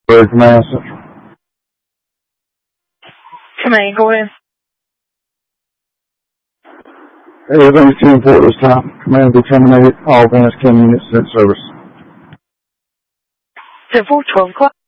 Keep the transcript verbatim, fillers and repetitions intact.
Command Central. Command, go ahead. Everything's ten four this time. Command be terminated. All advanced chem units in service. ten four, twelve o'clock.